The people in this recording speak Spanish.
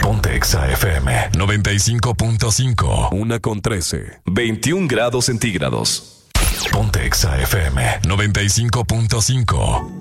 Ponte Exa FM 95.5. 1:13. 21 grados centígrados. Ponte Exa FM 95.5.